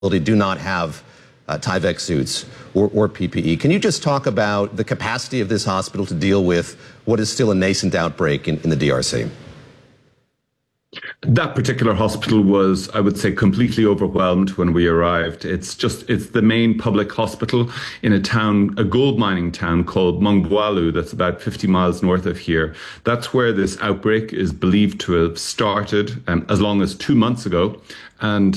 do not have Tyvek suits or PPE. Can you just talk about the capacity of this hospital to deal with what is still a nascent outbreak in the DRC? That particular hospital was, I would say, completely overwhelmed when we arrived. It's the main public hospital in a gold mining town called Mongbualu, that's about 50 miles north of here. That's where this outbreak is believed to have started as long as 2 months ago. And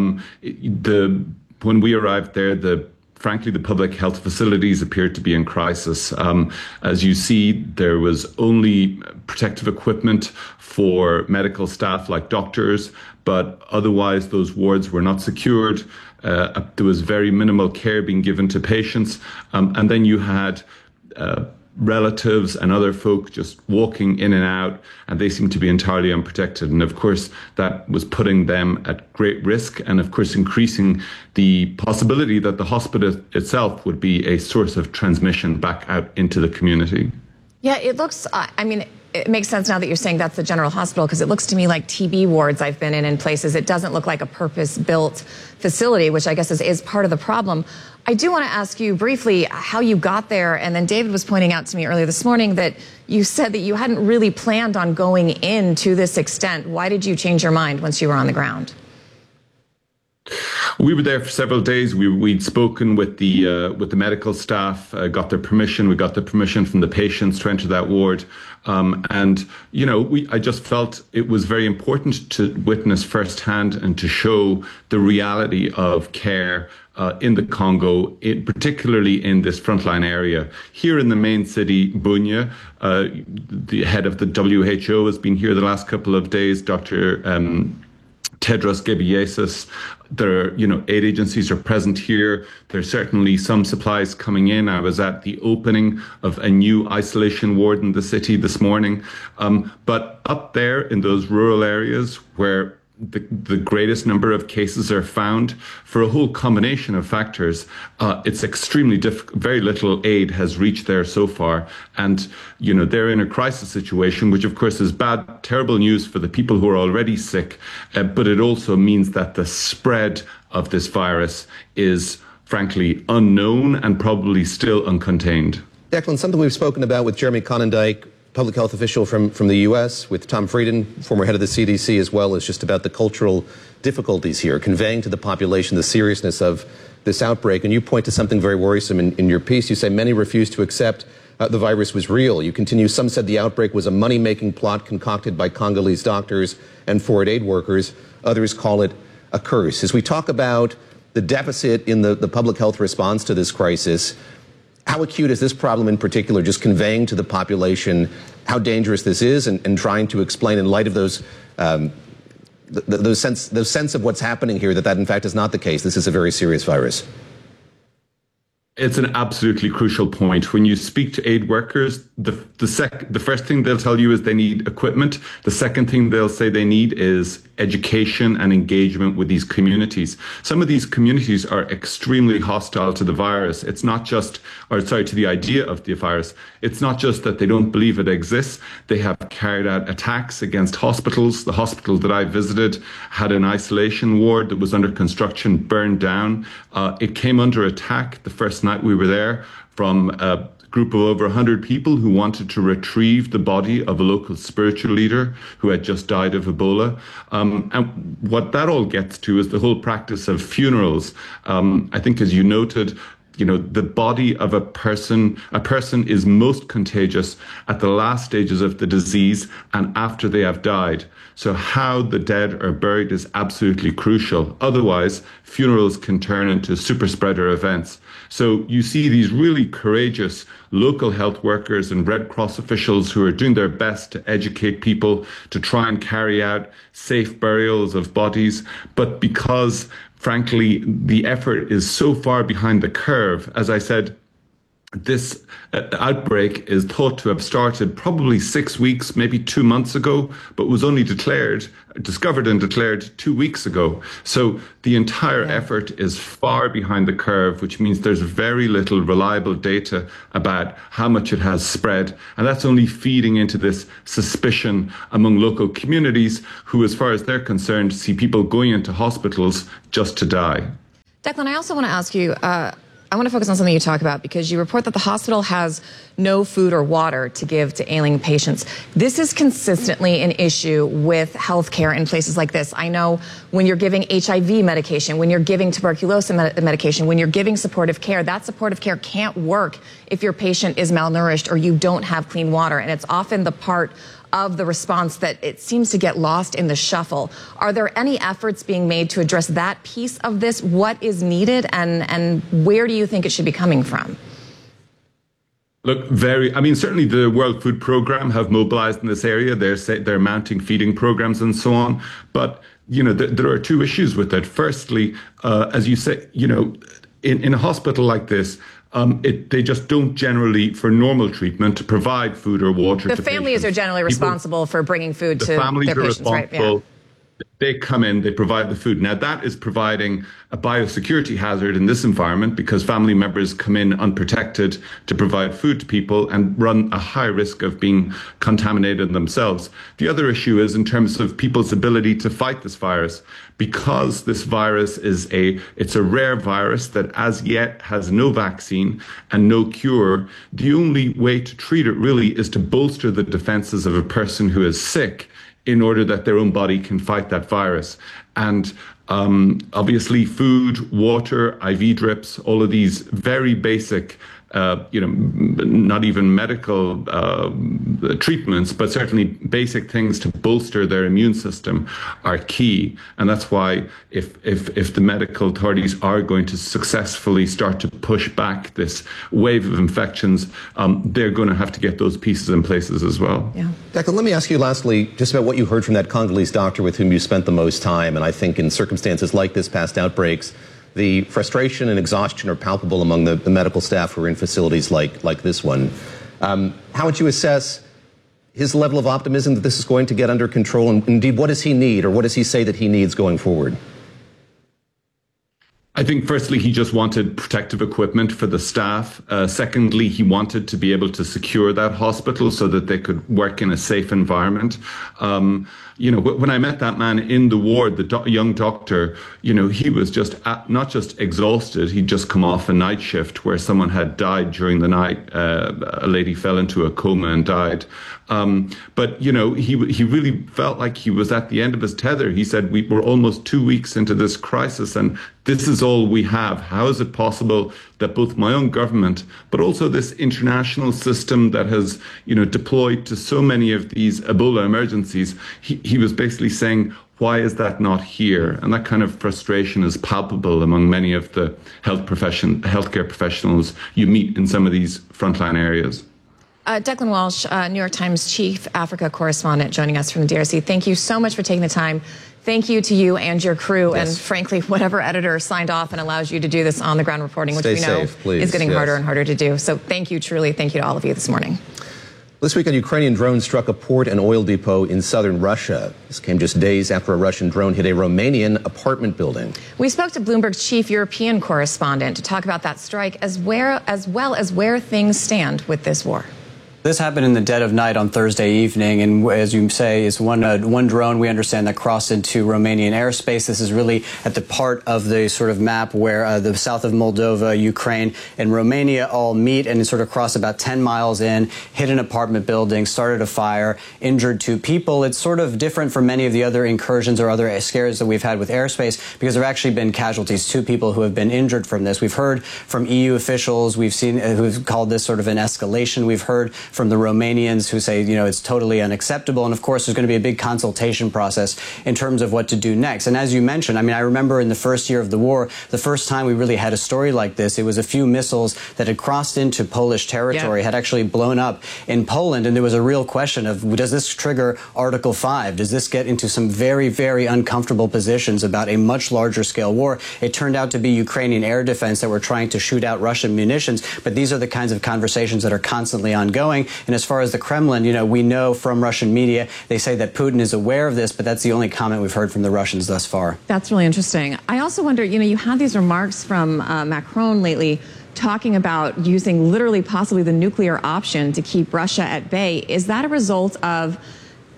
when we arrived there, frankly, the public health facilities appeared to be in crisis. As you see, there was only protective equipment for medical staff like doctors, but otherwise those wards were not secured. There was very minimal care being given to patients. And then you had relatives and other folk just walking in and out, and they seemed to be entirely unprotected. And of course, that was putting them at great risk, and of course, increasing the possibility that the hospital itself would be a source of transmission back out into the community. Yeah, it looks, it makes sense now that you're saying that's the general hospital, because it looks to me like TB wards I've been in places. It doesn't look like a purpose-built facility, which I guess is part of the problem. I do want to ask you briefly how you got there, and then David was pointing out to me earlier this morning that you said that you hadn't really planned on going in to this extent. Why did you change your mind once you were on the ground? We were there for several days. We'd spoken with the medical staff, got their permission. We got the permission from the patients to enter that ward. And, you know, I just felt it was very important to witness firsthand and to show the reality of care in the Congo, particularly in this frontline area. Here in the main city, Bunia, the head of the WHO has been here the last couple of days, Dr. Tedros Ghebreyesus. There are, aid agencies are present here. There's certainly some supplies coming in. I was at the opening of a new isolation ward in the city this morning. But up there in those rural areas where the greatest number of cases are found, for a whole combination of factors, it's extremely difficult. Very little aid has reached there so far. And, they're in a crisis situation, which of course is terrible news for the people who are already sick. But it also means that the spread of this virus is frankly unknown and probably still uncontained. Declan, something we've spoken about with Jeremy Conondike, public health official from the U.S., with Tom Frieden, former head of the CDC, as well, as just about the cultural difficulties here, conveying to the population the seriousness of this outbreak. And you point to something very worrisome in your piece. You say many refuse to accept the virus was real. You continue, some said the outbreak was a money-making plot concocted by Congolese doctors and foreign aid workers. Others call it a curse. As we talk about the deficit in the public health response to this crisis, how acute is this problem in particular, just conveying to the population how dangerous this is and trying to explain in light of those sense of what's happening here that in fact is not the case? This is a very serious virus. It's an absolutely crucial point. When you speak to aid workers, the first thing they'll tell you is they need equipment. The second thing they'll say they need is education and engagement with these communities. Some of these communities are extremely hostile to the virus. It's not just, to the idea of the virus. It's not just that they don't believe it exists. They have carried out attacks against hospitals. The hospital that I visited had an isolation ward that was under construction, burned down. It came under attack the first night we were there from a group of over 100 people who wanted to retrieve the body of a local spiritual leader who had just died of Ebola. And what that all gets to is the whole practice of funerals. I think, as you noted, the body of a person is most contagious at the last stages of the disease and after they have died. So how the dead are buried is absolutely crucial. Otherwise, funerals can turn into super spreader events. So you see these really courageous local health workers and Red Cross officials who are doing their best to educate people to try and carry out safe burials of bodies. But because, frankly, the effort is so far behind the curve, as I said, this outbreak is thought to have started probably 6 weeks, maybe 2 months ago, but was only discovered and declared 2 weeks ago. So the entire effort is far behind the curve, which means there's very little reliable data about how much it has spread. And that's only feeding into this suspicion among local communities who, as far as they're concerned, see people going into hospitals just to die. Declan, I also want to ask you, I want to focus on something you talk about because you report that the hospital has no food or water to give to ailing patients. This is consistently an issue with healthcare in places like this. I know when you're giving HIV medication, when you're giving tuberculosis medication, when you're giving supportive care, that supportive care can't work if your patient is malnourished or you don't have clean water. And it's often the part of the response that it seems to get lost in the shuffle. Are there any efforts being made to address that piece of this? What is needed and where do you think it should be coming from? Look, certainly the World Food Programme have mobilized in this area. They're mounting feeding programs and so on. But, there are two issues with that. Firstly, as you say, in a hospital like this, they just don't generally, for normal treatment, provide food or water to patients. The families are generally responsible for bringing food to their patients, right? Yeah. They come in, they provide the food. Now, that is providing a biosecurity hazard in this environment because family members come in unprotected to provide food to people and run a high risk of being contaminated themselves. The other issue is in terms of people's ability to fight this virus. Because this virus it's a rare virus that as yet has no vaccine and no cure, the only way to treat it really is to bolster the defenses of a person who is sick in order that their own body can fight that virus. And obviously food, water, IV drips, all of these very basic, not even medical treatments, but certainly basic things to bolster their immune system are key. And that's why if the medical authorities are going to successfully start to push back this wave of infections, they're going to have to get those pieces in places as well. Yeah. Declan, let me ask you lastly just about what you heard from that Congolese doctor with whom you spent the most time. And I think in circumstances like this, past outbreaks, the frustration and exhaustion are palpable among the medical staff who are in facilities like this one. How would you assess his level of optimism that this is going to get under control? And indeed, what does he need, or what does he say that he needs going forward? I think firstly, he just wanted protective equipment for the staff. Secondly, he wanted to be able to secure that hospital so that they could work in a safe environment. When I met that man in the ward, the young doctor, he was just not just exhausted. He'd just come off a night shift where someone had died during the night. A lady fell into a coma and died. But he really felt like he was at the end of his tether. He said, we're almost 2 weeks into this crisis and this is all we have. How is it possible that both my own government, but also this international system that has, deployed to so many of these Ebola emergencies, he was basically saying, why is that not here? And that kind of frustration is palpable among many of the healthcare professionals you meet in some of these frontline areas. Declan Walsh, New York Times chief Africa correspondent, joining us from the DRC. Thank you so much for taking the time. Thank you to you and your crew, and frankly, whatever editor signed off and allows you to do this on the ground reporting, which we know is getting harder and harder to do. So thank you, truly. Thank you to all of you this morning. This weekend, Ukrainian drones struck a port and oil depot in southern Russia. This came just days after a Russian drone hit a Romanian apartment building. We spoke to Bloomberg's chief European correspondent to talk about that strike, as well as where things stand with this war. This happened in the dead of night on Thursday evening, and as you say, it's one drone, we understand, that crossed into Romanian airspace. This is really at the part of the sort of map where the south of Moldova, Ukraine, and Romania all meet, and it sort of crossed about 10 miles in, hit an apartment building, started a fire, injured 2 people. It's sort of different from many of the other incursions or other scares that we've had with airspace because there have actually been casualties, 2 people who have been injured from this. We've heard from EU officials, we've seen who've called this sort of an escalation. We've heard from the Romanians who say, it's totally unacceptable. And of course, there's going to be a big consultation process in terms of what to do next. And as you mentioned, I remember in the first year of the war, the first time we really had a story like this, it was a few missiles that had crossed into Polish territory, had actually blown up in Poland. And there was a real question of, does this trigger Article 5? Does this get into some very, very uncomfortable positions about a much larger scale war? It turned out to be Ukrainian air defense that were trying to shoot out Russian munitions. But these are the kinds of conversations that are constantly ongoing. And as far as the Kremlin, we know from Russian media, they say that Putin is aware of this, but that's the only comment we've heard from the Russians thus far. That's really interesting. I also wonder, you had these remarks from Macron lately talking about using literally possibly the nuclear option to keep Russia at bay. Is that a result of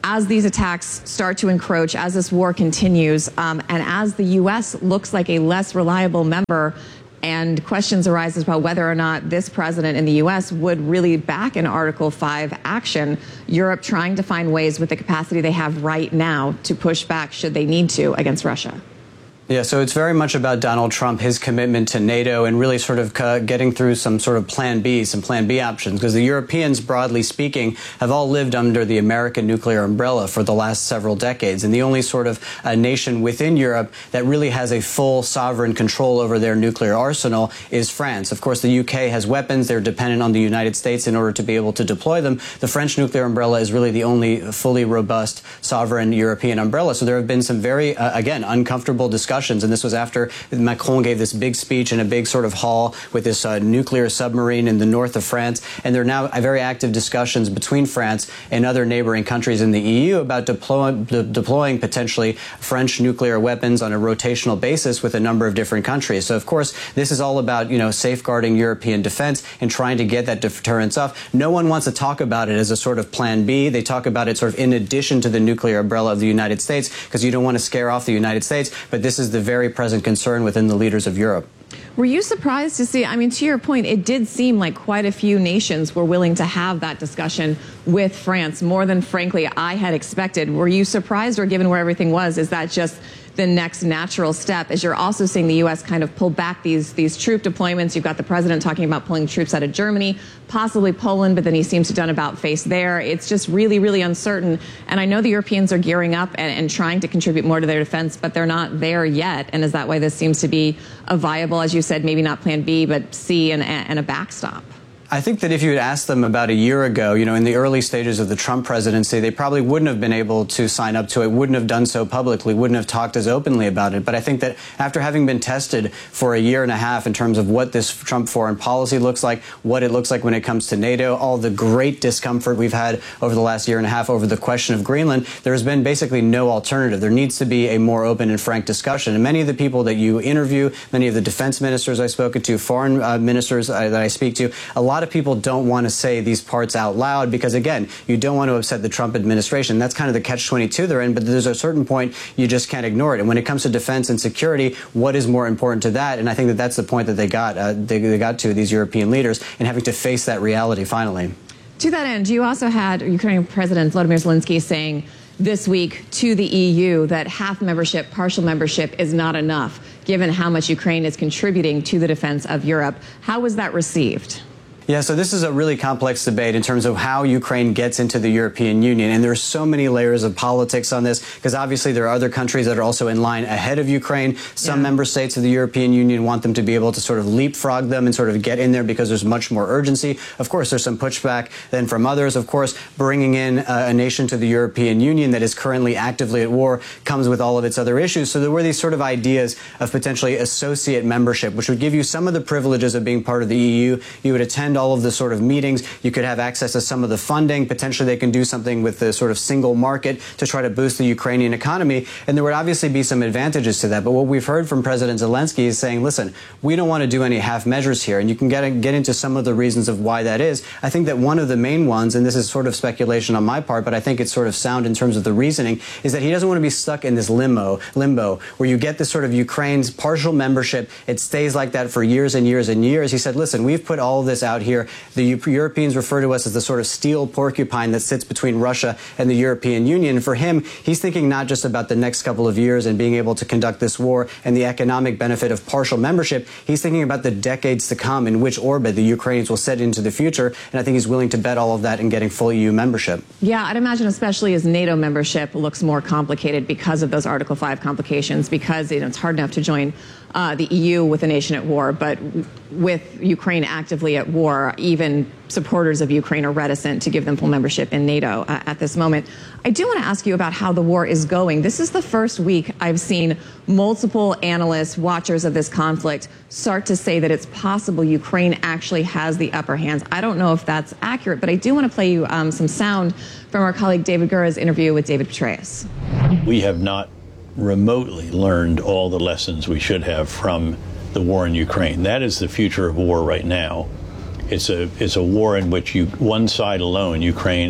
as these attacks start to encroach, as this war continues, and as the U.S. looks like a less reliable member, and questions arise about whether or not this president in the U.S. would really back an Article 5 action, Europe trying to find ways with the capacity they have right now to push back, should they need to, against Russia. Yeah, so it's very much about Donald Trump, his commitment to NATO, and really sort of getting through some sort of Plan B options, because the Europeans, broadly speaking, have all lived under the American nuclear umbrella for the last several decades. And the only sort of nation within Europe that really has a full sovereign control over their nuclear arsenal is France. Of course, the UK has weapons. They're dependent on the United States in order to be able to deploy them. The French nuclear umbrella is really the only fully robust sovereign European umbrella. So there have been some very, again, uncomfortable discussions. And this was after Macron gave this big speech in a big sort of hall with this nuclear submarine in the north of France. And there are now very active discussions between France and other neighboring countries in the EU about deploying potentially French nuclear weapons on a rotational basis with a number of different countries. So, of course, this is all about, safeguarding European defense and trying to get that deterrence off. No one wants to talk about it as a sort of Plan B. They talk about it sort of in addition to the nuclear umbrella of the United States, because you don't want to scare off the United States. But this is the very present concern within the leaders of Europe. Were you surprised to see, to your point, it did seem like quite a few nations were willing to have that discussion with France, more than, frankly, I had expected. Were you surprised, or given where everything was, is that just the next natural step, as you're also seeing the U.S. kind of pull back these troop deployments? You've got the president talking about pulling troops out of Germany, possibly Poland, but then he seems to have done about face there. It's just really, really uncertain. And I know the Europeans are gearing up and trying to contribute more to their defense, but they're not there yet. And is that why this seems to be a viable, as you said, maybe not Plan B, but C and a backstop? I think that if you had asked them about a year ago, in the early stages of the Trump presidency, they probably wouldn't have been able to sign up to it, wouldn't have done so publicly, wouldn't have talked as openly about it. But I think that after having been tested for a year and a half in terms of what this Trump foreign policy looks like, what it looks like when it comes to NATO, all the great discomfort we've had over the last year and a half over the question of Greenland, there has been basically no alternative. There needs to be a more open and frank discussion. And many of the people that you interview, many of the defense ministers I've spoken to, foreign ministers that I speak to, a lot of people don't want to say these parts out loud because, again, you don't want to upset the Trump administration. That's kind of the catch-22 they're in, but there's a certain point you just can't ignore it. And when it comes to defense and security, what is more important to that? And I think that that's the point that they got to, these European leaders, and having to face that reality finally. To that end, you also had Ukrainian President Volodymyr Zelensky saying this week to the EU that half membership, partial membership is not enough, given how much Ukraine is contributing to the defense of Europe. How was that received? Yeah, so this is a really complex debate in terms of how Ukraine gets into the European Union. And there's so many layers of politics on this, because obviously there are other countries that are also in line ahead of Ukraine. Some member states of the European Union want them to be able to sort of leapfrog them and sort of get in there because there's much more urgency. Of course, there's some pushback then from others. Of course, bringing in a nation to the European Union that is currently actively at war comes with all of its other issues. So there were these sort of ideas of potentially associate membership, which would give you some of the privileges of being part of the EU. You would attend all of the sort of meetings. You could have access to some of the funding. Potentially they can do something with the sort of single market to try to boost the Ukrainian economy. And there would obviously be some advantages to that. But what we've heard from President Zelensky is saying, listen, we don't want to do any half measures here. And you can get into some of the reasons of why that is. I think that one of the main ones, and this is sort of speculation on my part, but I think it's sort of sound in terms of the reasoning, is that he doesn't want to be stuck in this limbo where you get this sort of Ukraine's partial membership. It stays like that for years and years and years. He said, listen, we've put all of this out here. The Europeans refer to us as the sort of steel porcupine that sits between Russia and the European Union. For him, he's thinking not just about the next couple of years and being able to conduct this war and the economic benefit of partial membership. He's thinking about the decades to come, in which orbit the Ukrainians will set into the future. And I think he's willing to bet all of that in getting full EU membership. Yeah, I'd imagine especially as NATO membership looks more complicated because of those Article 5 complications, because it's hard enough to join the EU with a nation at war, but with Ukraine actively at war, even supporters of Ukraine are reticent to give them full membership in NATO at this moment. I do want to ask you about how the war is going. This is the first week I've seen multiple analysts, watchers of this conflict, start to say that it's possible Ukraine actually has the upper hand. I don't know if that's accurate, but I do want to play you some sound from our colleague David Gura's interview with David Petraeus. We have not remotely learned all the lessons we should have from the war in Ukraine. That is the future of war right now. It's a war in which one side alone, Ukraine,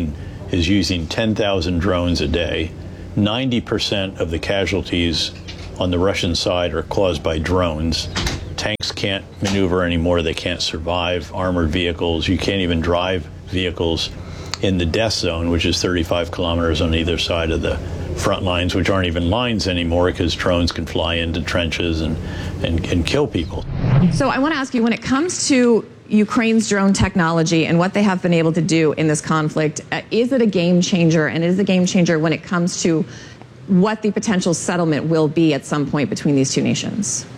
is using 10,000 drones a day. 90% of the casualties on the Russian side are caused by drones. Tanks can't maneuver anymore. They can't survive. Armored vehicles, you can't even drive vehicles in the death zone, which is 35 kilometers on either side of the front lines, which aren't even lines anymore because drones can fly into trenches and kill people. So I want to ask you, when it comes to Ukraine's drone technology and what they have been able to do in this conflict, is it a game changer? And is it a game changer when it comes to what the potential settlement will be at some point between these two nations?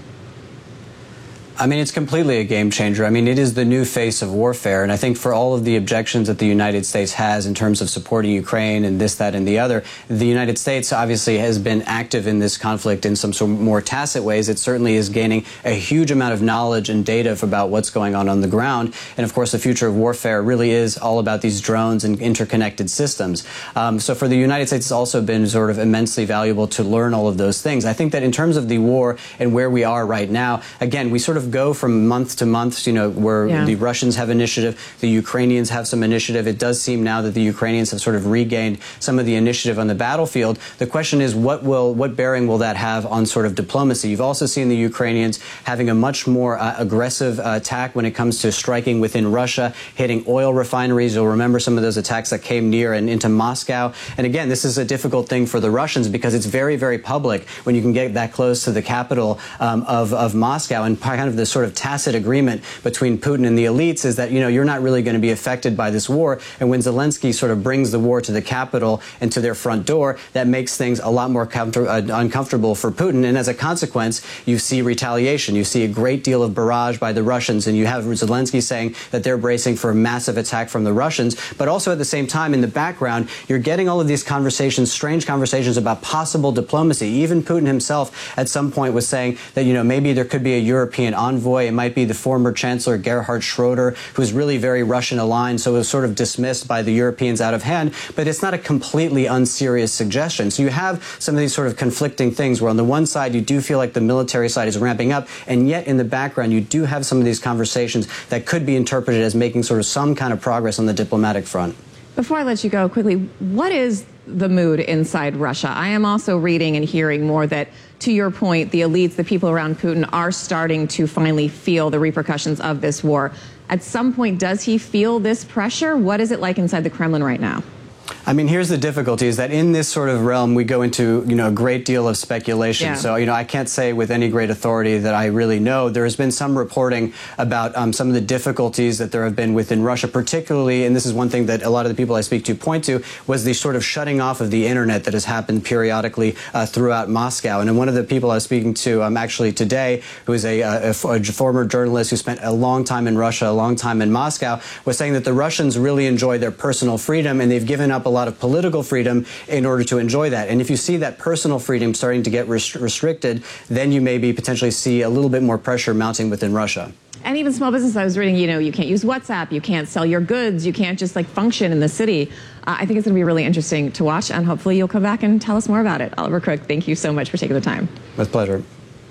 I mean, it's completely a game changer. I mean, it is the new face of warfare. And I think for all of the objections that the United States has in terms of supporting Ukraine and this, that, and the other, the United States obviously has been active in this conflict in some sort of more tacit ways. It certainly is gaining a huge amount of knowledge and data about what's going on the ground. And of course, the future of warfare really is all about these drones and interconnected systems. So for the United States, it's also been sort of immensely valuable to learn all of those things. I think that in terms of the war and where we are right now, again, we sort of go from month to month, where the Russians have initiative, the Ukrainians have some initiative. It does seem now that the Ukrainians have sort of regained some of the initiative on the battlefield. The question is, what bearing will that have on sort of diplomacy? You've also seen the Ukrainians having a much more aggressive attack when it comes to striking within Russia, hitting oil refineries. You'll remember some of those attacks that came near and into Moscow. And again, this is a difficult thing for the Russians because it's very, very public when you can get that close to the capital of Moscow. And kind of this sort of tacit agreement between Putin and the elites is that, you're not really going to be affected by this war. And when Zelensky sort of brings the war to the capital and to their front door, that makes things a lot more uncomfortable for Putin. And as a consequence, you see retaliation. You see a great deal of barrage by the Russians. And you have Zelensky saying that they're bracing for a massive attack from the Russians. But also at the same time, in the background, you're getting all of these conversations, strange conversations about possible diplomacy. Even Putin himself at some point was saying that, maybe there could be a European envoy. It might be the former Chancellor Gerhard Schroeder, who's really very Russian aligned, so it was sort of dismissed by the Europeans out of hand. But it's not a completely unserious suggestion. So you have some of these sort of conflicting things where on the one side you do feel like the military side is ramping up, and yet in the background you do have some of these conversations that could be interpreted as making sort of some kind of progress on the diplomatic front. Before I let you go, quickly, what is the mood inside Russia? I am also reading and hearing more that, to your point, the elites, the people around Putin, are starting to finally feel the repercussions of this war. At some point, does he feel this pressure? What is it like inside the Kremlin right now? I mean, here's the difficulty is that in this sort of realm, we go into, a great deal of speculation. Yeah. So, I can't say with any great authority that I really know. There has been some reporting about some of the difficulties that there have been within Russia, particularly, and this is one thing that a lot of the people I speak to point to, was the sort of shutting off of the internet that has happened periodically throughout Moscow. And one of the people I was speaking to actually today, who is a former journalist who spent a long time in Russia, a long time in Moscow, was saying that the Russians really enjoy their personal freedom, and they've given up a lot of political freedom in order to enjoy that. And if you see that personal freedom starting to get restricted, then you maybe potentially see a little bit more pressure mounting within Russia. And even small business, I was reading, you can't use WhatsApp, you can't sell your goods, you can't just function in the city. I think it's going to be really interesting to watch, and hopefully you'll come back and tell us more about it. Oliver Crook, thank you so much for taking the time. With pleasure.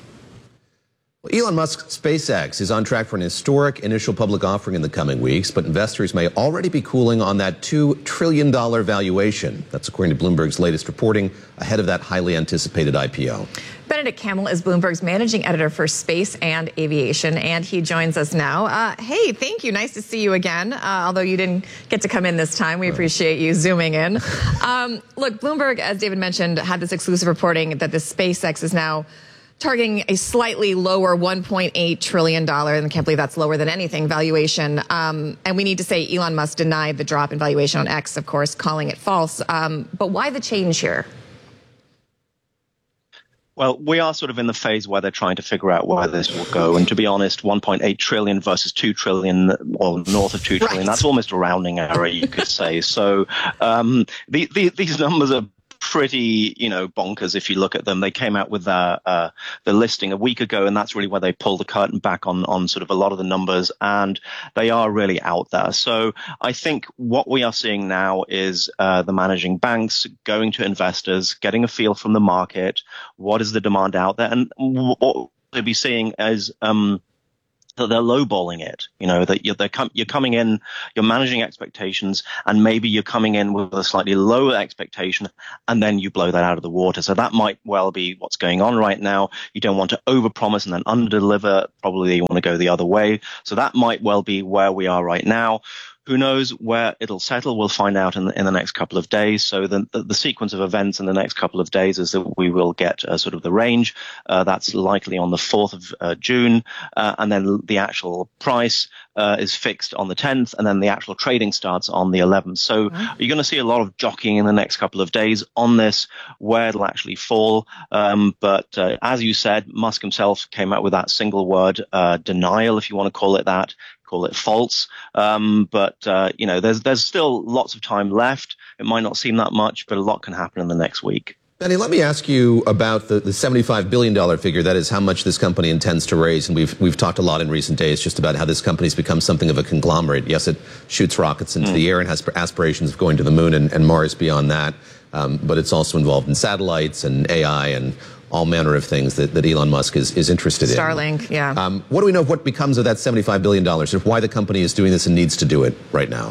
Elon Musk's SpaceX is on track for an historic initial public offering in the coming weeks, but investors may already be cooling on that $2 trillion valuation. That's according to Bloomberg's latest reporting ahead of that highly anticipated IPO. Benedict Campbell is Bloomberg's managing editor for space and aviation, and he joins us now. Hey, thank you. Nice to see you again, although you didn't get to come in this time. We appreciate you zooming in. Look, Bloomberg, as David mentioned, had this exclusive reporting that the SpaceX is now targeting a slightly lower $1.8 trillion, and I can't believe that's lower than anything, valuation. And we need to say Elon Musk denied the drop in valuation on X, of course, calling it false. But why the change here? Well, we are sort of in the phase where they're trying to figure out where this will go. And to be honest, 1.8 trillion versus 2 trillion, or north of 2 trillion, that's almost a rounding error, you could say. So these numbers are pretty, bonkers if you look at them. They came out with the listing a week ago, and that's really where they pulled the curtain back on sort of a lot of the numbers, and they are really out there. So I think what we are seeing now is the managing banks going to investors, getting a feel from the market, what is the demand out there, and what we'll be seeing is that they're lowballing it, that you're coming in, you're managing expectations, and maybe you're coming in with a slightly lower expectation, and then you blow that out of the water. So that might well be what's going on right now. You don't want to overpromise and then underdeliver. Probably you want to go the other way. So that might well be where we are right now. Who knows where it'll settle? We'll find out in the next couple of days. So the sequence of events in the next couple of days is that we will get sort of the range. That's likely on the 4th of June. And then the actual price is fixed on the 10th. And then the actual trading starts on the 11th. So you're going to see a lot of jockeying in the next couple of days on this, where it'll actually fall. But as you said, Musk himself came out with that single word, denial, if you want to call it that. Call it false. But there's still lots of time left. It might not seem that much, but a lot can happen in the next week. Benny, let me ask you about the $75 billion figure. That is how much this company intends to raise. And we've talked a lot in recent days just about how this company's become something of a conglomerate. Yes, it shoots rockets into the air and has aspirations of going to the moon and Mars beyond that. But it's also involved in satellites and AI and all manner of things that Elon Musk is interested in. Starlink, yeah. What do we know of what becomes of that $75 billion, or why the company is doing this and needs to do it right now?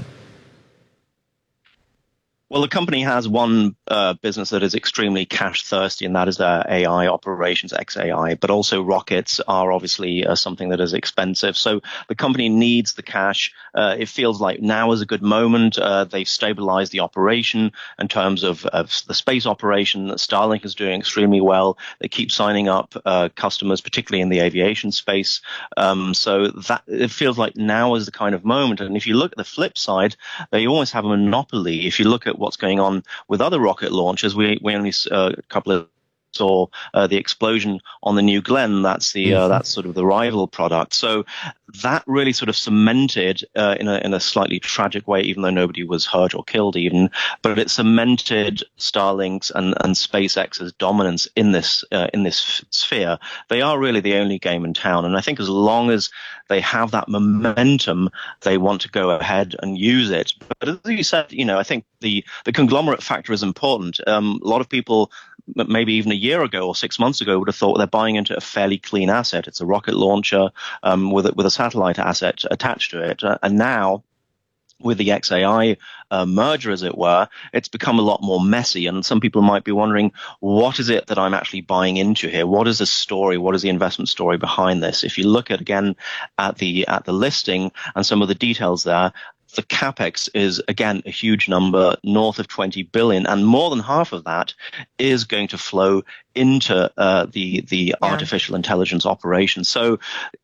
Well, the company has one business that is extremely cash thirsty, and that is their AI operations, XAI. But also rockets are obviously something that is expensive. So the company needs the cash. It feels like now is a good moment. They've stabilized the operation in terms of the space operation. Starlink is doing extremely well. They keep signing up customers, particularly in the aviation space. So that it feels like now is the kind of moment. And if you look at the flip side, they always have a monopoly. If you look at what's going on with other rocket launches, we only a couple of saw the explosion on the New Glenn. That's that's sort of the rival product. So that really sort of cemented in a slightly tragic way, even though nobody was hurt or killed even, but it cemented Starlink's and SpaceX's dominance in this sphere. They are really the only game in town. And I think as long as they have that momentum, they want to go ahead and use it. But as you said, I think the conglomerate factor is important. A lot of people, maybe even a year ago or 6 months ago, would have thought they're buying into a fairly clean asset. It's a rocket launcher with a satellite asset attached to it. And now, with the XAI merger, as it were, it's become a lot more messy. And some people might be wondering, what is it that I'm actually buying into here? What is the story? What is the investment story behind this? If you look at the listing and some of the details there, the capex is, again, a huge number, north of 20 billion, and more than half of that is going to flow into the artificial intelligence operation. So,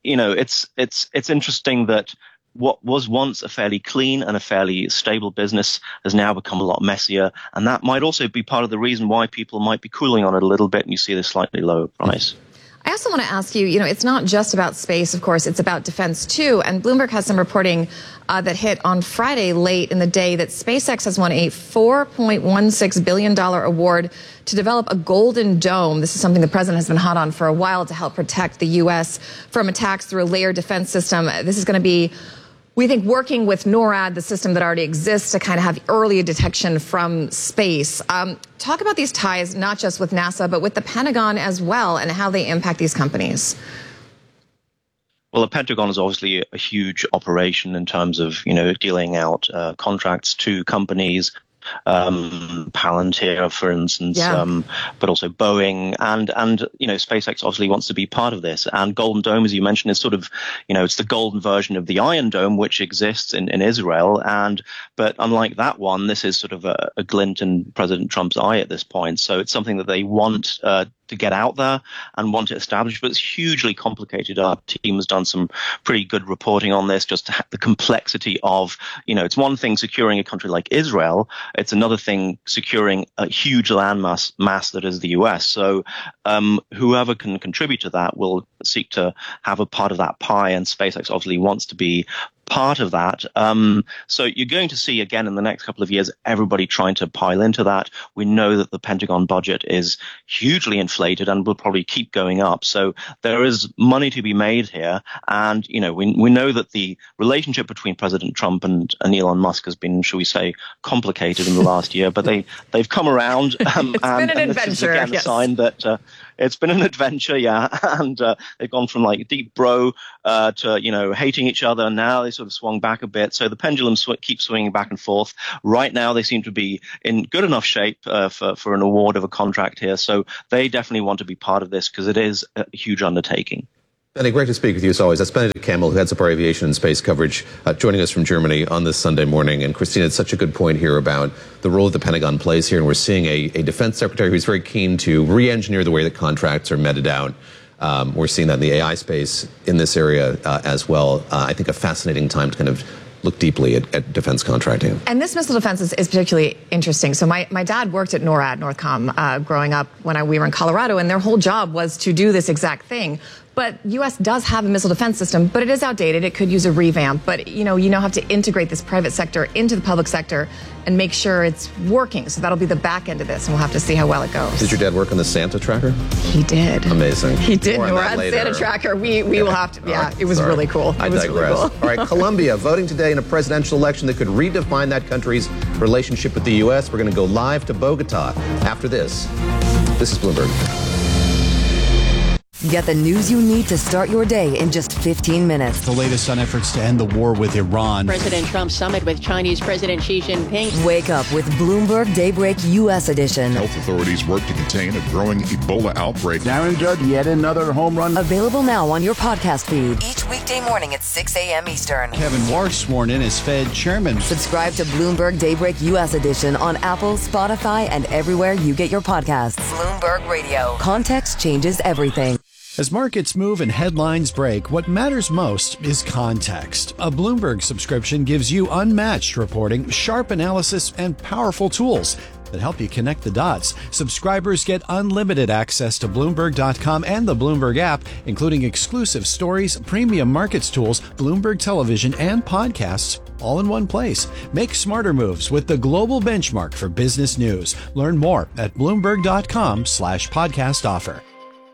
it's interesting that what was once a fairly clean and a fairly stable business has now become a lot messier, and that might also be part of the reason why people might be cooling on it a little bit, and you see this slightly lower price. I also want to ask you, it's not just about space, of course, it's about defense too. And Bloomberg has some reporting that hit on Friday late in the day that SpaceX has won a $4.16 billion award to develop a Golden Dome. This is something the president has been hot on for a while to help protect the U.S. from attacks through a layered defense system. This is going to be, we think, working with NORAD, the system that already exists, to kind of have early detection from space. Talk about these ties, not just with NASA, but with the Pentagon as well, and how they impact these companies. Well, the Pentagon is obviously a huge operation in terms of, dealing out contracts to companies. Palantir, for instance, but also Boeing and SpaceX obviously wants to be part of this. And Golden Dome, as you mentioned, is sort of, it's the golden version of the Iron Dome, which exists in Israel. But unlike that one, this is sort of a glint in President Trump's eye at this point. So it's something that they want to get out there and want it established, but it's hugely complicated. Our team has done some pretty good reporting on this, just the complexity of, it's one thing securing a country like Israel, it's another thing securing a huge mass that is the US. So whoever can contribute to that will seek to have a part of that pie, and SpaceX obviously wants to be part of that. So you're going to see, again, in the next couple of years, everybody trying to pile into that. We know that the Pentagon budget is hugely inflated and will probably keep going up. So there is money to be made here. And, we know that the relationship between President Trump and Elon Musk has been, shall we say, complicated in the last year, but they've come around. It's been an adventure. This is, again, a sign that, it's been an adventure, yeah. And they've gone from like deep bro to, hating each other. Now they sort of swung back a bit. So the pendulum keeps swinging back and forth. Right now, they seem to be in good enough shape for an award of a contract here. So they definitely want to be part of this because it is a huge undertaking. Benny, great to speak with you as always. That's Benedict Campbell, who heads up our aviation and space coverage, joining us from Germany on this Sunday morning. And Christina had such a good point here about the role that the Pentagon plays here. And we're seeing a defense secretary who's very keen to re-engineer the way that contracts are meted out. We're seeing that in the AI space in this area as well. I think a fascinating time to kind of look deeply at defense contracting. And this missile defense is particularly interesting. So my dad worked at NORAD, Northcom, growing up when we were in Colorado, and their whole job was to do this exact thing. But U.S. does have a missile defense system, but it is outdated. It could use a revamp. But, you now have to integrate this private sector into the public sector and make sure it's working. So that'll be the back end of this, and we'll have to see how well it goes. Did your dad work on the Santa tracker? He did. Amazing. He did. NORAD Santa tracker. We will have to. Yeah, it was really cool. I digress. Really cool. All right, Colombia voting today in a presidential election that could redefine that country's relationship with the U.S. We're going to go live to Bogota after this. This is Bloomberg. Get the news you need to start your day in just 15 minutes. The latest on efforts to end the war with Iran. President Trump's summit with Chinese President Xi Jinping. Wake up with Bloomberg Daybreak U.S. edition. Health authorities work to contain a growing Ebola outbreak. Darren Judd, yet another home run. Available now on your podcast feed. Each weekday morning at 6 a.m. Eastern. Kevin Warsh sworn in as Fed chairman. Subscribe to Bloomberg Daybreak U.S. edition on Apple, Spotify, and everywhere you get your podcasts. Bloomberg Radio. Context changes everything. As markets move and headlines break, what matters most is context. A Bloomberg subscription gives you unmatched reporting, sharp analysis, and powerful tools that help you connect the dots. Subscribers get unlimited access to Bloomberg.com and the Bloomberg app, including exclusive stories, premium markets tools, Bloomberg television, and podcasts, all in one place. Make smarter moves with the global benchmark for business news. Learn more at Bloomberg.com/podcast offer.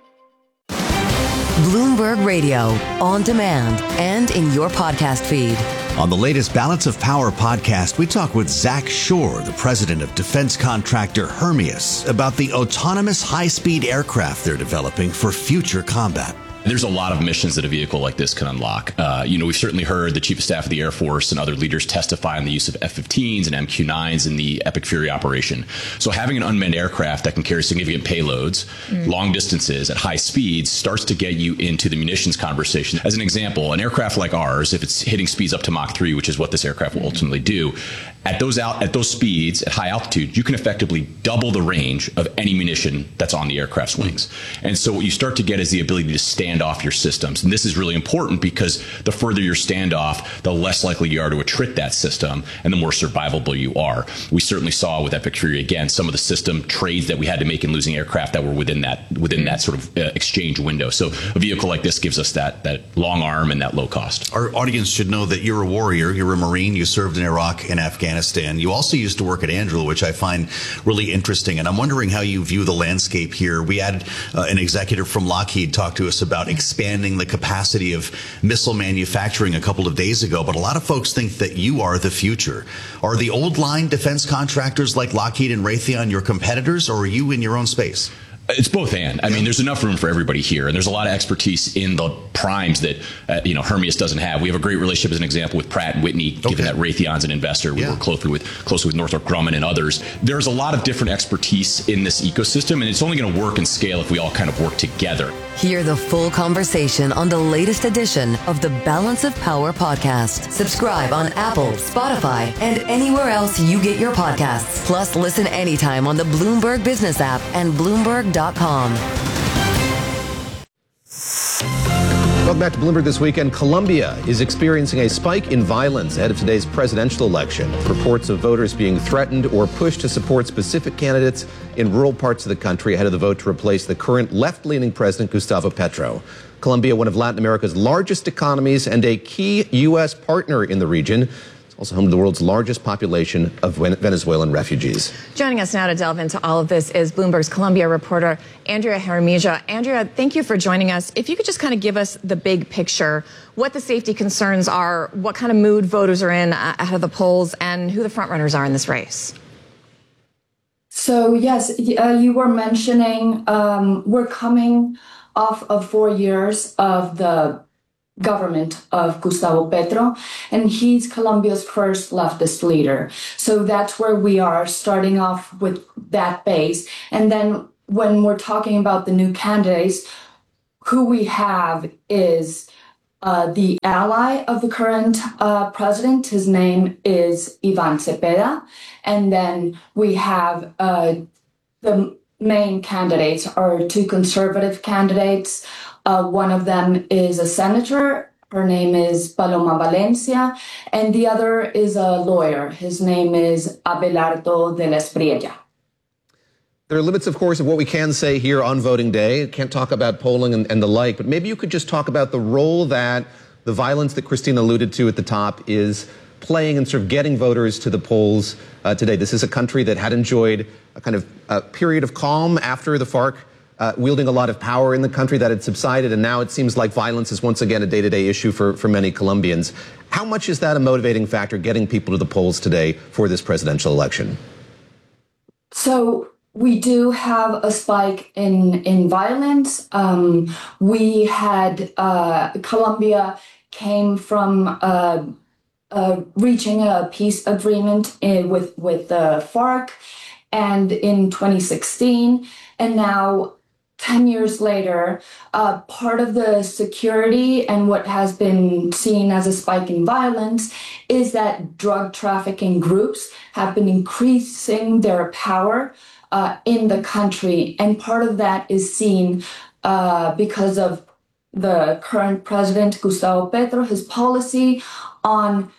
Bloomberg Radio, on demand and in your podcast feed. On the latest Balance of Power podcast, we talk with Zach Shore, the president of defense contractor Hermeus, about the autonomous high-speed aircraft they're developing for future combat. There's a lot of missions that a vehicle like this can unlock. We've certainly heard the Chief of Staff of the Air Force and other leaders testify on the use of F-15s and MQ-9s in the Epic Fury operation. So having an unmanned aircraft that can carry significant payloads, long distances at high speeds, starts to get you into the munitions conversation. As an example, an aircraft like ours, if it's hitting speeds up to Mach 3, which is what this aircraft will ultimately do, at those speeds, at high altitude, you can effectively double the range of any munition that's on the aircraft's wings. And so what you start to get is the ability to stand off your systems. And this is really important because the further your standoff, the less likely you are to attrit that system and the more survivable you are. We certainly saw with Epic Fury, again, some of the system trades that we had to make in losing aircraft that were within that sort of exchange window. So a vehicle like this gives us that long arm and that low cost. Our audience should know that you're a warrior, you're a Marine, you served in Iraq and Afghanistan. You also used to work at Anduril, which I find really interesting. And I'm wondering how you view the landscape here. We had an executive from Lockheed talk to us about expanding the capacity of missile manufacturing a couple of days ago. But a lot of folks think that you are the future. Are the old line defense contractors like Lockheed and Raytheon your competitors, or are you in your own space? It's both and. I mean, there's enough room for everybody here, and there's a lot of expertise in the primes that Hermeus doesn't have. We have a great relationship, as an example, with Pratt & Whitney, given that Raytheon's an investor. We work closely with Northrop Grumman and others. There's a lot of different expertise in this ecosystem, and it's only going to work and scale if we all kind of work together. Hear the full conversation on the latest edition of the Balance of Power podcast. Subscribe on Apple, Spotify, and anywhere else you get your podcasts. Plus, listen anytime on the Bloomberg Business app and Bloomberg.com. Welcome back to Bloomberg This Weekend. Colombia is experiencing a spike in violence ahead of today's presidential election. Reports of voters being threatened or pushed to support specific candidates in rural parts of the country ahead of the vote to replace the current left-leaning president, Gustavo Petro. Colombia, one of Latin America's largest economies and a key U.S. partner in the region. Also home to the world's largest population of Venezuelan refugees. Joining us now to delve into all of this is Bloomberg's Colombia reporter, Andrea Jaramillo. Andrea, thank you for joining us. If you could just kind of give us the big picture, what the safety concerns are, what kind of mood voters are in ahead of the polls, and who the frontrunners are in this race. So yes, you were mentioning we're coming off of 4 years of the government of Gustavo Petro, and he's Colombia's first leftist leader. So that's where we are, starting off with that base. And then when we're talking about the new candidates, who we have is the ally of the current president. His name is Ivan Cepeda. And then we have the main candidates are two conservative candidates. One of them is a senator. Her name is Paloma Valencia. And the other is a lawyer. His name is Abelardo de la Espriella. There are limits, of course, of what we can say here on voting day. Can't talk about polling and the like, but maybe you could just talk about the role that the violence that Christina alluded to at the top is playing in sort of getting voters to the polls today. This is a country that had enjoyed a kind of period of calm after the FARC wielding a lot of power in the country that had subsided, and now it seems like violence is once again a day-to-day issue for many Colombians. How much is that a motivating factor, getting people to the polls today for this presidential election? So we do have a spike in violence. We had Colombia came from reaching a peace agreement with the FARC, and in 2016, and now 10 years later, part of the security and what has been seen as a spike in violence is that drug trafficking groups have been increasing their power in the country. And part of that is seen because of the current president, Gustavo Petro, his policy on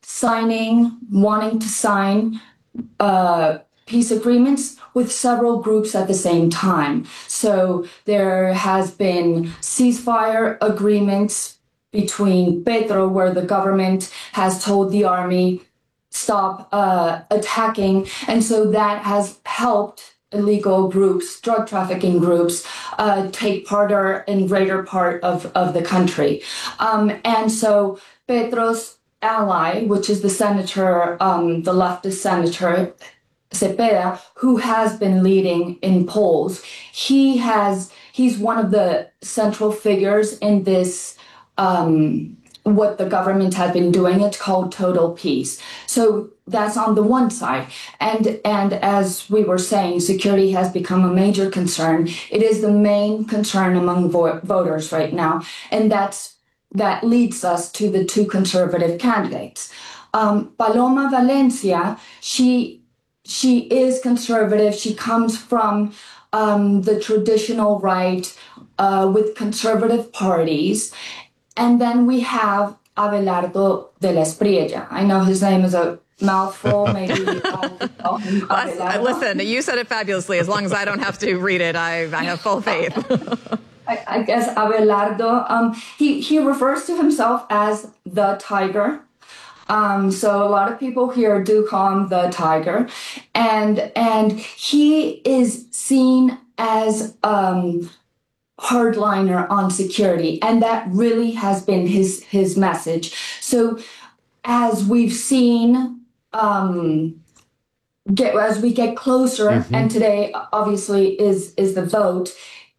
wanting to sign peace agreements with several groups at the same time. So there has been ceasefire agreements between Petro, where the government has told the army, stop attacking. And so that has helped illegal groups, drug trafficking groups, take part in greater part of the country. And so Petro's ally, which is the senator, the leftist senator, Cepeda, who has been leading in polls, he's one of the central figures in this, what the government had been doing. It's called total peace. So that's on the one side. And as we were saying, security has become a major concern. It is the main concern among voters right now. And that leads us to the two conservative candidates. Paloma Valencia, she is conservative. She comes from the traditional right with conservative parties. And then we have Abelardo de la Espriella. I know his name is a mouthful. Maybe call him Abelardo. Listen, you said it fabulously. As long as I don't have to read it, I have full faith. I guess Abelardo, he refers to himself as the Tiger. So a lot of people here do call him the Tiger, and he is seen as hardliner on security, and that really has been his message. So as we've seen, as we get closer, and today obviously is the vote.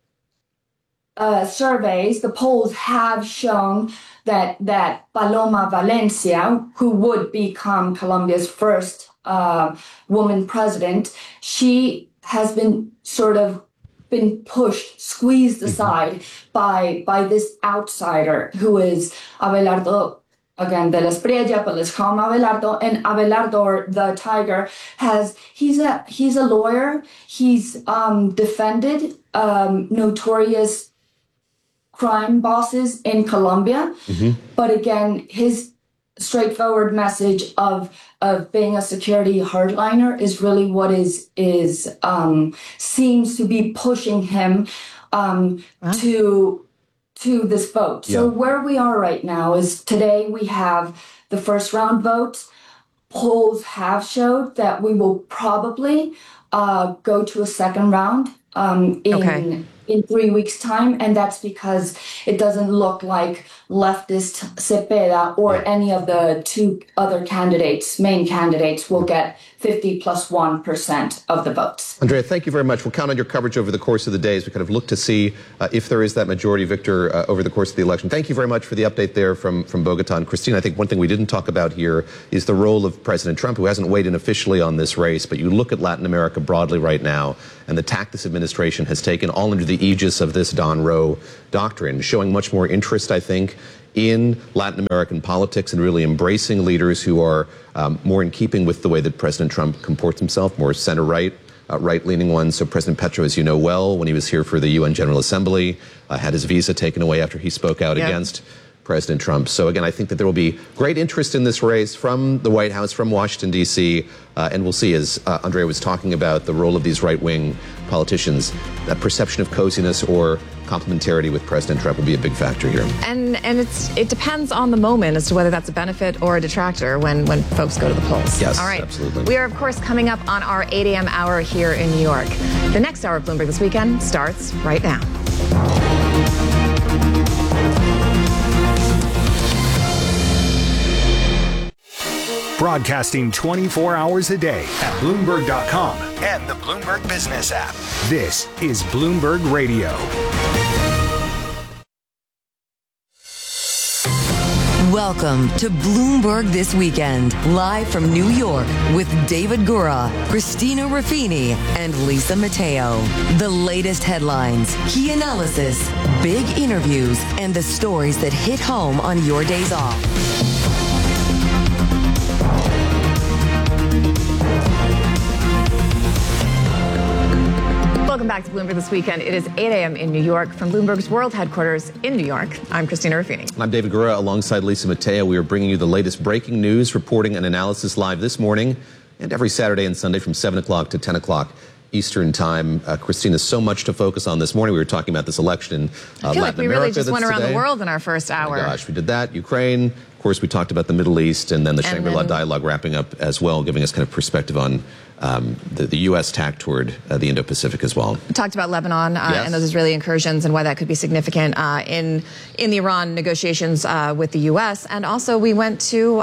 Surveys, the polls have shown that Paloma Valencia, who would become Colombia's first woman president, she has been pushed, squeezed aside by this outsider who is Abelardo, again, de la Espriella, but let's call him Abelardo. And Abelardo, or the Tiger, he's a lawyer. He's defended notorious crime bosses in Colombia. But again, his straightforward message of being a security hardliner is really what seems to be pushing him to this vote. So where we are right now is today we have the first round votes. Polls have showed that we will probably go to a second round in 3 weeks' time, and that's because it doesn't look like leftist Cepeda or any of the two other main candidates, will get 50+1% of the votes. Andrea, thank you very much. We'll count on your coverage over the course of the day as we kind of look to see if there is that majority victor over the course of the election. Thank you very much for the update there from Bogota. And Christine, I think one thing we didn't talk about here is the role of President Trump, who hasn't weighed in officially on this race, but you look at Latin America broadly right now and the tack this administration has taken, all under the aegis of this Don Roe doctrine, showing much more interest, I think, in Latin American politics and really embracing leaders who are more in keeping with the way that President Trump comports himself, more center-right, right-leaning ones. So President Petro, as you know well, when he was here for the UN General Assembly, had his visa taken away after he spoke out against President Trump. So again, I think that there will be great interest in this race from the White House, from Washington, D.C., and we'll see, as Andrea was talking about, the role of these right-wing politicians, that perception of coziness or complementarity with President Trump will be a big factor here. And it depends on the moment as to whether that's a benefit or a detractor when folks go to the polls. Yes, all right. Absolutely. We are, of course, coming up on our 8 a.m. hour here in New York. The next hour of Bloomberg This Weekend starts right now. Broadcasting 24 hours a day at Bloomberg.com and the Bloomberg Business app. This is Bloomberg Radio. Welcome to Bloomberg This Weekend, live from New York with David Gura, Christina Ruffini, and Lisa Mateo. The latest headlines, key analysis, big interviews, and the stories that hit home on your days off. Welcome back to Bloomberg This Weekend. It is 8 a.m. in New York from Bloomberg's world headquarters in New York. I'm Christina Ruffini. I'm David Gura alongside Lisa Mateo. We are bringing you the latest breaking news, reporting and analysis live this morning and every Saturday and Sunday from 7 o'clock to 10 o'clock Eastern Time. Christina, so much to focus on this morning. We were talking about this election in I feel like we really just went around the world in our first hour. Oh my gosh, we did that. Ukraine. Of course, we talked about the Middle East and then the Shangri-La dialogue wrapping up as well, giving us kind of perspective on the U.S. tack toward the Indo-Pacific as well. We talked about Lebanon and those Israeli incursions and why that could be significant in the Iran negotiations with the U.S. And also we went to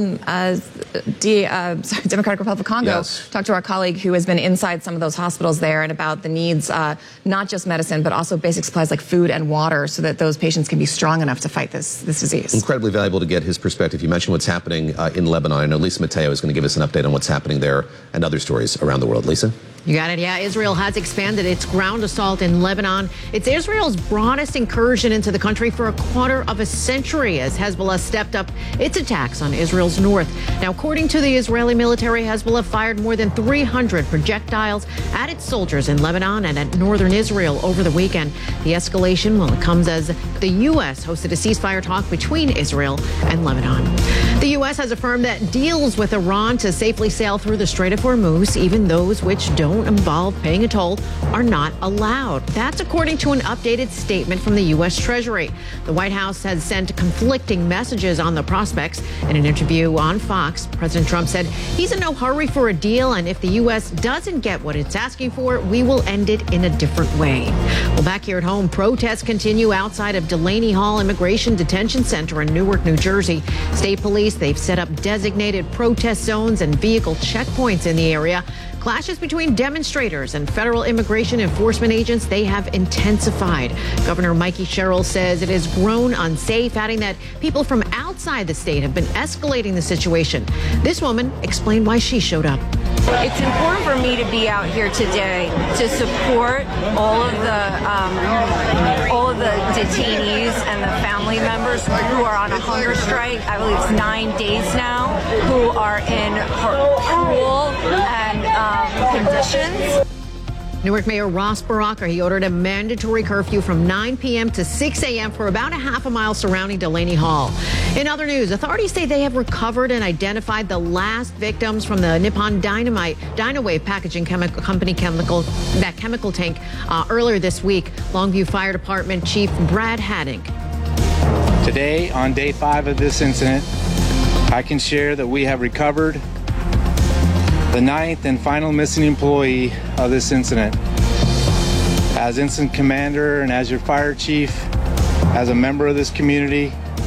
Democratic Republic of Congo, talked to our colleague who has been inside some of those hospitals there and about the needs, not just medicine, but also basic supplies like food and water so that those patients can be strong enough to fight this disease. Incredibly valuable to get his perspective. You mentioned what's happening in Lebanon. I know Lisa Mateo is going to give us an update on what's happening there and other stories around the world. Lisa? You got it. Yeah, Israel has expanded its ground assault in Lebanon. It's Israel's broadest incursion into the country for a quarter of a century as Hezbollah stepped up its attacks on Israel's north. Now, according to the Israeli military, Hezbollah fired more than 300 projectiles at its soldiers in Lebanon and at northern Israel over the weekend. The escalation, well, it comes as the U.S. hosted a ceasefire talk between Israel and Lebanon. The U.S. has affirmed that deals with Iran to safely sail through the Strait of Hormuz, even those which don't involve paying a toll, are not allowed. That's according to an updated statement from the U.S. Treasury. The White House has sent conflicting messages on the prospects. In an interview on Fox, President Trump said he's in no hurry for a deal, and if the U.S. doesn't get what it's asking for, we will end it in a different way. Well, back here at home, protests continue outside of Delaney Hall Immigration Detention Center in Newark, New Jersey. State police, they've set up designated protest zones and vehicle checkpoints in the area. Clashes between demonstrators and federal immigration enforcement agents, they have intensified. Governor Mikey Sherrill says it has grown unsafe, adding that people from outside the state have been escalating the situation. This woman explained why she showed up. It's important for me to be out here today to support all of the detainees and the family members who are on a hunger strike. I believe it's 9 days now, who are in cruel and conditions. Newark Mayor Ross Baraka, he ordered a mandatory curfew from 9 p.m. to 6 a.m. for about a half a mile surrounding Delaney Hall. In other news, authorities say they have recovered and identified the last victims from the Nippon Dynawave Packaging Company chemical tank earlier this week. Longview Fire Department Chief Brad Hadding. Today, on day 5 of this incident, I can share that we have recovered the 9th and final missing employee of this incident. As incident commander and as your fire chief, as a member of this community,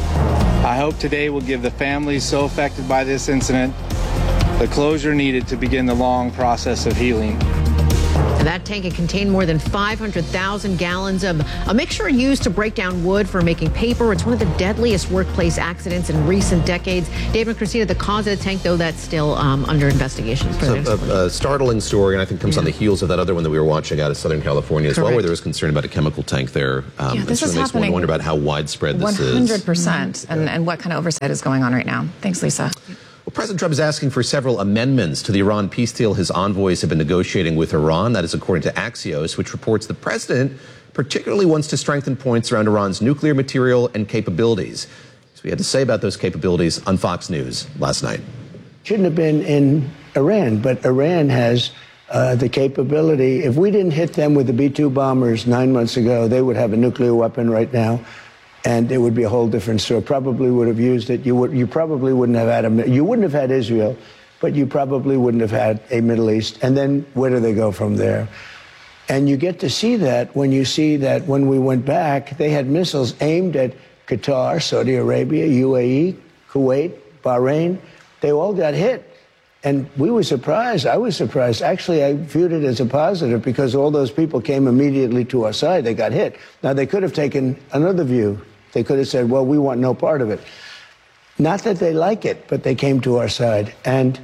hope today will give the families so affected by this incident the closure needed to begin the long process of healing. That tank had contained more than 500,000 gallons of a mixture used to break down wood for making paper. It's one of the deadliest workplace accidents in recent decades. David and Christina, the cause of the tank, though, that's still under investigation. It's a startling story, and I think comes on the heels of that other one that we were watching out of Southern California as well, where there was concern about a chemical tank there. This is makes one wonder about how widespread this is. 100%, and what kind of oversight is going on right now. Thanks, Lisa. Well, President Trump is asking for several amendments to the Iran peace deal his envoys have been negotiating with Iran. That is according to Axios, which reports the president particularly wants to strengthen points around Iran's nuclear material and capabilities. So he had to say about those capabilities on Fox News last night. Shouldn't have been in Iran, but Iran has the capability. If we didn't hit them with the B-2 bombers 9 months ago, they would have a nuclear weapon right now. And it would be a whole different story. Probably would have used it. You probably wouldn't have had you wouldn't have had Israel, but you probably wouldn't have had a Middle East. And then where do they go from there? And you get to see that when you see that when we went back, they had missiles aimed at Qatar, Saudi Arabia, UAE, Kuwait, Bahrain. They all got hit. And we were surprised. I was surprised. Actually, I viewed it as a positive because all those people came immediately to our side. They got hit. Now, they could have taken another view. They could have said, well, we want no part of it. Not that they like it, but they came to our side. And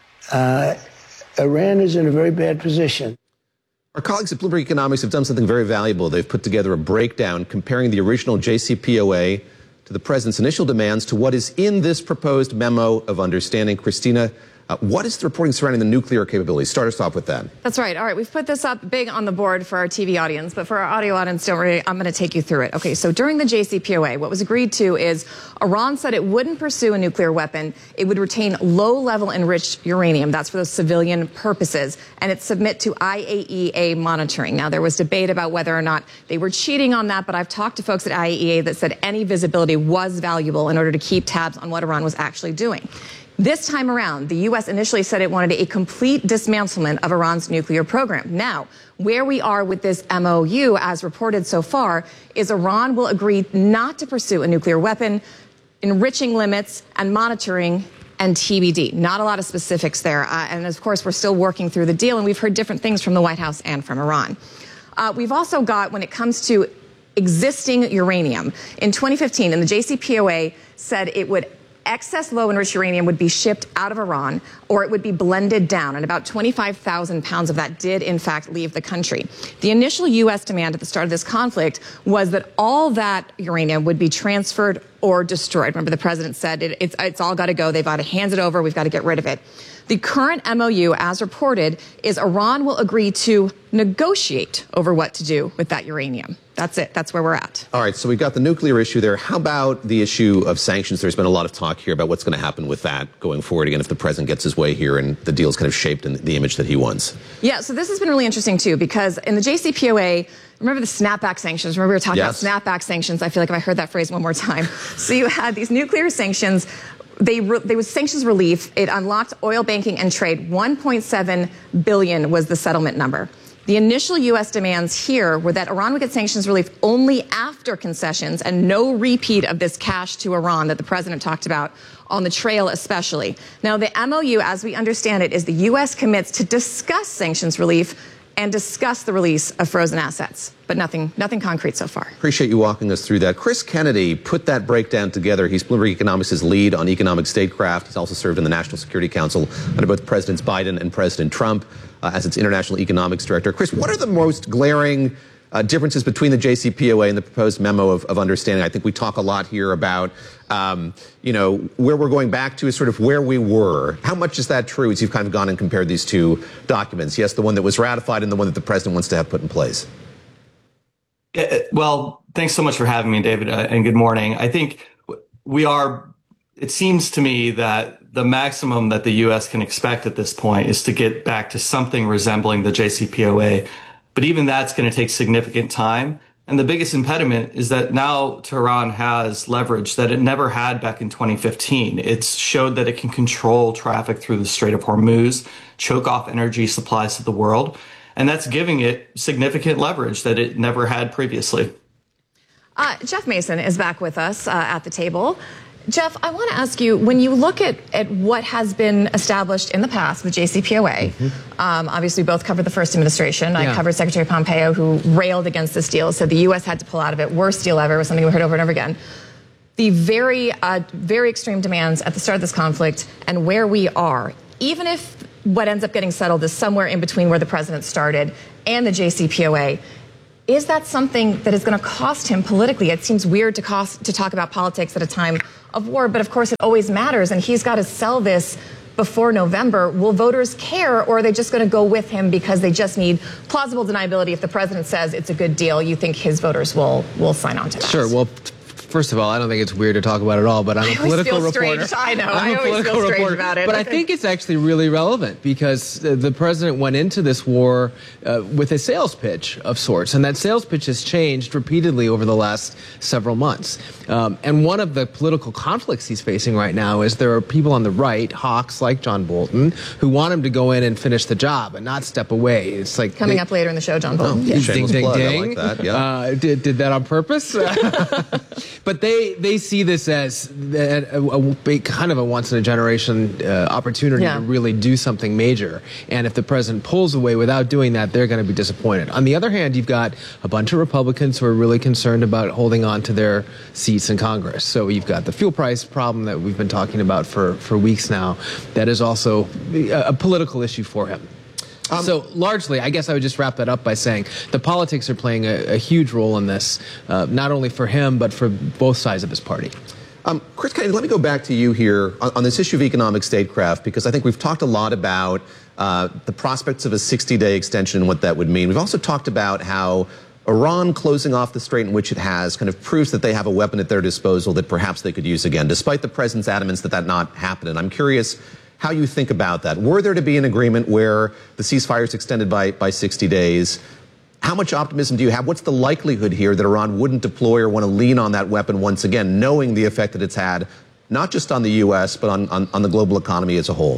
Iran is in a very bad position. Our colleagues at Bloomberg Economics have done something very valuable. They've put together a breakdown comparing the original JCPOA to the president's initial demands to what is in this proposed memo of understanding. Christina, what is the reporting surrounding the nuclear capabilities? Start us off with that. That's right. All right, we've put this up big on the board for our TV audience, but for our audio audience, don't worry, I'm going to take you through it. Okay, so during the JCPOA, what was agreed to is Iran said it wouldn't pursue a nuclear weapon. It would retain low-level enriched uranium. That's for those civilian purposes, and it submit to IAEA monitoring. Now, there was debate about whether or not they were cheating on that, but I've talked to folks at IAEA that said any visibility was valuable in order to keep tabs on what Iran was actually doing. This time around, the U.S. initially said it wanted a complete dismantlement of Iran's nuclear program. Now, where we are with this MOU, as reported so far, is Iran will agree not to pursue a nuclear weapon, enriching limits, and monitoring, and TBD. Not a lot of specifics there. And of course, we're still working through the deal, and we've heard different things from the White House and from Iran. We've also got, when it comes to existing uranium, in 2015, and the JCPOA said it would excess low-enriched uranium would be shipped out of Iran, or it would be blended down, and about 25,000 pounds of that did, in fact, leave the country. The initial U.S. demand at the start of this conflict was that all that uranium would be transferred or destroyed. Remember, the president said it's all got to go. They've got to hand it over. We've got to get rid of it. The current MOU, as reported, is Iran will agree to negotiate over what to do with that uranium. That's it. That's where we're at. All right. So we've got the nuclear issue there. How about the issue of sanctions? There's been a lot of talk here about what's going to happen with that going forward, again, if the president gets his way here and the deal's kind of shaped in the image that he wants. Yeah. So this has been really interesting, too, because in the JCPOA, remember the snapback sanctions? Remember we were talking about snapback sanctions? I feel like if I heard that phrase one more time. So you had these nuclear sanctions. They was sanctions relief. It unlocked oil banking and trade. 1.7 billion was the settlement number. The initial U.S. demands here were that Iran would get sanctions relief only after concessions and no repeat of this cash to Iran that the president talked about on the trail especially. Now, the MOU, as we understand it, is the U.S. commits to discuss sanctions relief and discuss the release of frozen assets, but nothing concrete so far. Appreciate you walking us through that. Chris Kennedy put that breakdown together. He's Bloomberg Economics' lead on economic statecraft. He's also served in the National Security Council under both Presidents Biden and President Trump as its international economics director. Chris, what are the most glaring differences between the JCPOA and the proposed memo of understanding? I think we talk a lot here about, where we're going back to is sort of where we were. How much is that true as you've kind of gone and compared these two documents? Yes, the one that was ratified and the one that the president wants to have put in place. Well, thanks so much for having me, David, and good morning. I think it seems to me that the maximum that the U.S. can expect at this point is to get back to something resembling the JCPOA. But even that's going to take significant time. And the biggest impediment is that now Tehran has leverage that it never had back in 2015. It's showed that it can control traffic through the Strait of Hormuz, choke off energy supplies to the world. And that's giving it significant leverage that it never had previously. Jeff Mason is back with us at the table. Jeff, I want to ask you, when you look at what has been established in the past with JCPOA, obviously we both covered the first administration. Yeah. I covered Secretary Pompeo, who railed against this deal, said the U.S. had to pull out of it. Worst deal ever, was something we heard over and over again. The very extreme demands at the start of this conflict and where we are, even if what ends up getting settled is somewhere in between where the president started and the JCPOA, is that something that is going to cost him politically? It seems weird to talk about politics at a time of war, but of course it always matters, and he's got to sell this before November. Will voters care, or are they just going to go with him because they just need plausible deniability? If the president says it's a good deal, you think his voters will sign on to that? Sure. Well, first of all, I don't think it's weird to talk about it all, but I'm a political reporter. I know. I always feel strange about it. But I think it's actually really relevant because the president went into this war with a sales pitch of sorts, and that sales pitch has changed repeatedly over the last several months. And one of the political conflicts he's facing right now is there are people on the right, hawks like John Bolton, who want him to go in and finish the job and not step away. It's like coming up later in the show, John Bolton. Ding, ding, plug. ding. I like that. Yeah. Did that on purpose? But they see this as a kind of a once-in-a-generation opportunity to really do something major. And if the president pulls away without doing that, they're going to be disappointed. On the other hand, you've got a bunch of Republicans who are really concerned about holding on to their seats in Congress. So you've got the fuel price problem that we've been talking about for weeks now. That is also a political issue for him. So largely, I guess I would just wrap that up by saying the politics are playing a huge role in this, not only for him, but for both sides of his party. Chris Kennedy, let me go back to you here on this issue of economic statecraft, because I think we've talked a lot about the prospects of a 60-day extension and what that would mean. We've also talked about how Iran closing off the strait in which it has kind of proves that they have a weapon at their disposal that perhaps they could use again, despite the president's adamance that not happen. And I'm curious how you think about that. Were there to be an agreement where the ceasefire is extended by 60 days, how much optimism do you have? What's the likelihood here that Iran wouldn't deploy or want to lean on that weapon once again, knowing the effect that it's had, not just on the U.S., but on the global economy as a whole?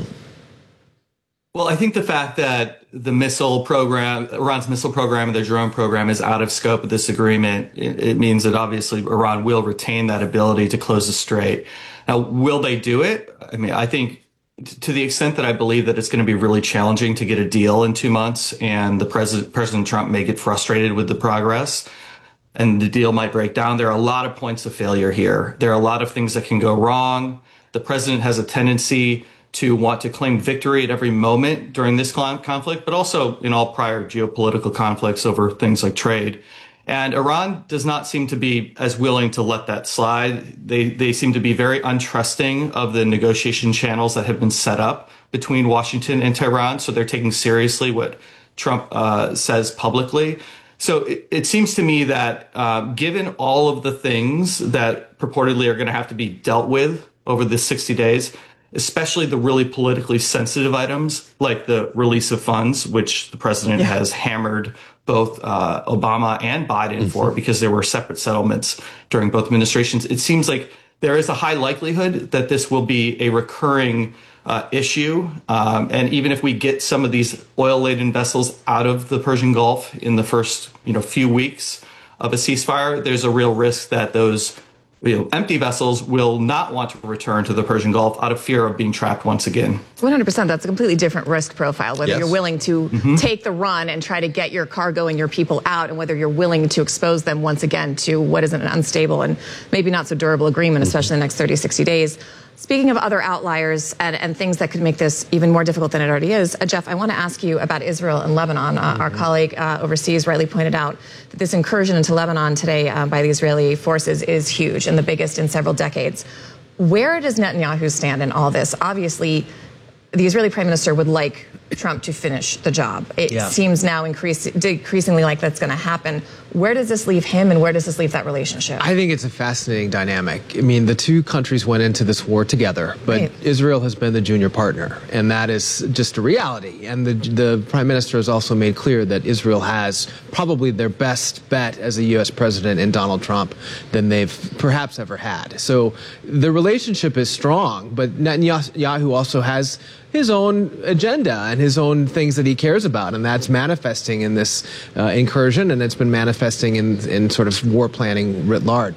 Well, I think the fact that the missile program, Iran's missile program and their drone program is out of scope of this agreement, it means that obviously Iran will retain that ability to close the strait. Now, will they do it? I mean, I think to the extent that I believe that it's going to be really challenging to get a deal in 2 months, and President Trump may get frustrated with the progress and the deal might break down. There are a lot of points of failure here. There are a lot of things that can go wrong. The president has a tendency to want to claim victory at every moment during this conflict, but also in all prior geopolitical conflicts over things like trade. And Iran does not seem to be as willing to let that slide. They seem to be very untrusting of the negotiation channels that have been set up between Washington and Tehran. So they're taking seriously what Trump says publicly. So it seems to me that given all of the things that purportedly are going to have to be dealt with over the 60 days, especially the really politically sensitive items like the release of funds, which the president has hammered both Obama and Biden for, because there were separate settlements during both administrations. It seems like there is a high likelihood that this will be a recurring issue. And even if we get some of these oil-laden vessels out of the Persian Gulf in the first few weeks of a ceasefire, there's a real risk that those empty vessels will not want to return to the Persian Gulf out of fear of being trapped once again. 100%. That's a completely different risk profile, whether you're willing to take the run and try to get your cargo and your people out, and whether you're willing to expose them once again to what is an unstable and maybe not so durable agreement, especially in the next 30, 60 days. Speaking of other outliers and things that could make this even more difficult than it already is, Jeff, I want to ask you about Israel and Lebanon. Our colleague overseas rightly pointed out that this incursion into Lebanon today by the Israeli forces is huge and the biggest in several decades. Where does Netanyahu stand in all this? Obviously, the Israeli prime minister would like Trump to finish the job. It seems now decreasingly like that's going to happen. Where does this leave him, and where does this leave that relationship? I think it's a fascinating dynamic. I mean, the two countries went into this war together, but Israel has been the junior partner, and that is just a reality. And the prime minister has also made clear that Israel has probably their best bet as a U.S. president in Donald Trump than they've perhaps ever had. So the relationship is strong, but Netanyahu also has his own agenda and his own things that he cares about, and that's manifesting in this incursion, and it's been manifesting in sort of war planning writ large.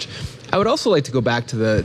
I would also like to go back to the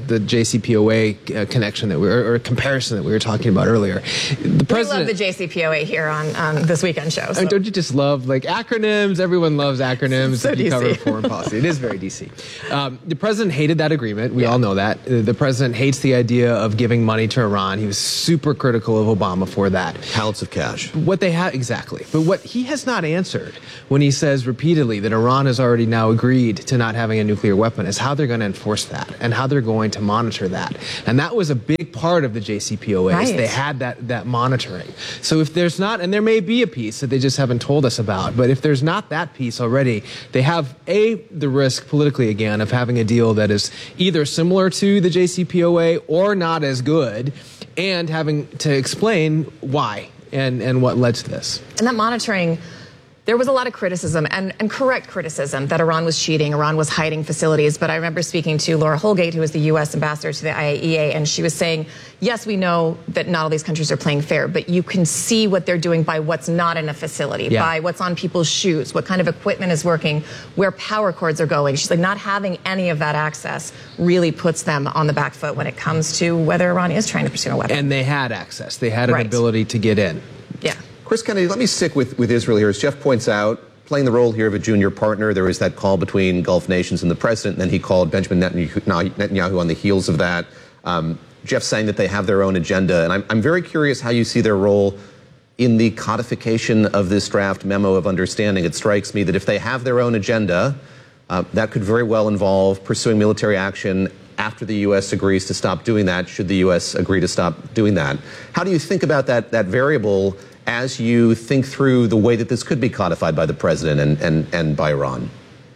JCPOA connection or comparison that we were talking about earlier. The president, we love the JCPOA here on this weekend show. So. I mean, don't you just love like acronyms? Everyone loves acronyms. So if you DC. cover foreign policy. It is very DC. The president hated that agreement. We all know that. The president hates the idea of giving money to Iran. He was super critical of Obama for that. Pallets of cash. What they have exactly. But what he has not answered when he says repeatedly that Iran has already now agreed to not having a nuclear weapon is how they're going to enforce that and how they're going to monitor that. And that was a big part of the JCPOA. Right. They had that monitoring. So if there's not, and there may be a piece that they just haven't told us about, but if there's not that piece already, they have the risk politically again of having a deal that is either similar to the JCPOA or not as good, and having to explain why and what led to this. And that monitoring, there was a lot of criticism and correct criticism that Iran was cheating, Iran was hiding facilities. But I remember speaking to Laura Holgate, who is the U.S. ambassador to the IAEA, and she was saying, yes, we know that not all these countries are playing fair, but you can see what they're doing by what's not in a facility, by what's on people's shoes, what kind of equipment is working, where power cords are going. She's like, not having any of that access really puts them on the back foot when it comes to whether Iran is trying to pursue a weapon. And they had access. They had an ability to get in. Yeah. Chris Kennedy, let me stick with Israel here. As Jeff points out, playing the role here of a junior partner, there was that call between Gulf nations and the president, and then he called Benjamin Netanyahu on the heels of that. Jeff saying that they have their own agenda, and I'm very curious how you see their role in the codification of this draft memo of understanding. It strikes me that if they have their own agenda, that could very well involve pursuing military action after the U.S. agrees to stop doing that, should the U.S. agree to stop doing that. How do you think about that variable as you think through the way that this could be codified by the president and by Iran?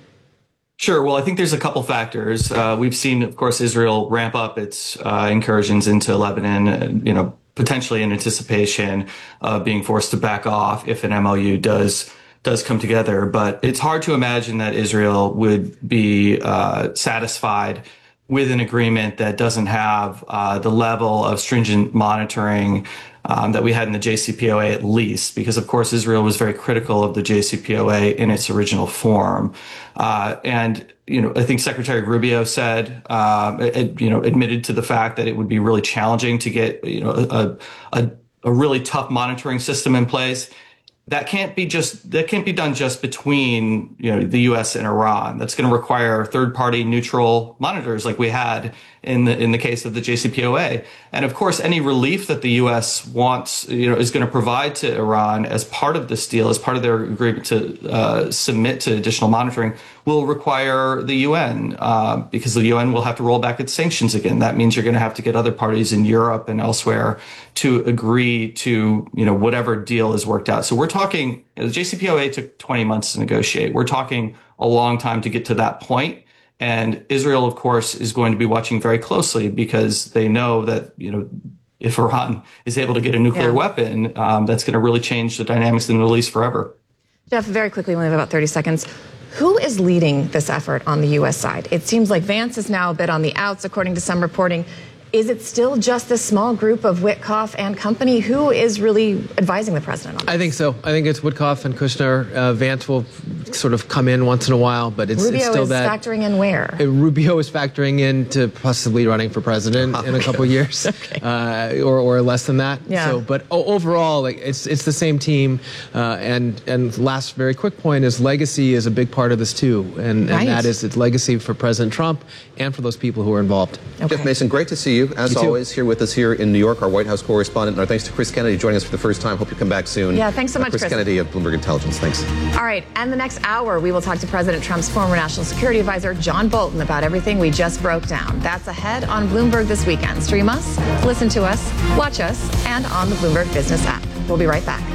Sure. Well, I think there's a couple factors. We've seen, of course, Israel ramp up its incursions into Lebanon, potentially in anticipation of being forced to back off if an MOU does come together. But it's hard to imagine that Israel would be satisfied with an agreement that doesn't have the level of stringent monitoring that we had in the JCPOA, at least, because, of course, Israel was very critical of the JCPOA in its original form. And I think Secretary Rubio said, admitted to the fact that it would be really challenging to get, a really tough monitoring system in place. That can't be done just between, the U.S. and Iran. That's going to require third-party neutral monitors like we had in the case of the JCPOA. And of course, any relief that the U.S. wants, is going to provide to Iran as part of this deal, as part of their agreement to submit to additional monitoring, will require the UN, because the UN will have to roll back its sanctions again. That means you're going to have to get other parties in Europe and elsewhere to agree to, whatever deal is worked out. So we're talking, the JCPOA took 20 months to negotiate. We're talking a long time to get to that point. And Israel, of course, is going to be watching very closely because they know that, if Iran is able to get a nuclear weapon, that's going to really change the dynamics in the Middle East forever. Jeff, very quickly, we only have about 30 seconds. Who is leading this effort on the U.S. side? It seems like Vance is now a bit on the outs, according to some reporting. Is it still just this small group of Witkoff and company? Who is really advising the president on this? I think so. I think it's Witkoff and Kushner. Vance will sort of come in once in a while, but it's still that. Rubio is factoring in where? Rubio is factoring in to possibly running for president in a couple of years, or less than that. Yeah. So, but overall, it's the same team. And last very quick point is legacy is a big part of this too, and that is its legacy for President Trump and for those people who are involved. Okay. Jeff Mason, great to see you. As always, here with us here in New York, our White House correspondent. And our thanks to Chris Kennedy joining us for the first time. Hope you come back soon. Yeah, thanks so much, Chris Kennedy of Bloomberg Intelligence. Thanks. All right, and the next hour, we will talk to President Trump's former National Security Advisor, John Bolton, about everything we just broke down. That's ahead on Bloomberg this weekend. Stream us, listen to us, watch us, and on the Bloomberg Business app. We'll be right back.